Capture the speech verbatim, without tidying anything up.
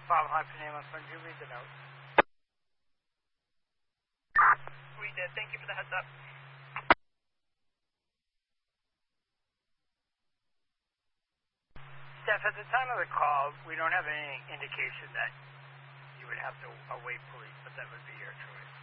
Bob Hyphenamos, when you read the note? We did. Thank you for the heads up. Steph, at the time of the call, we don't have any indication that you would have to await police, but that would be your choice.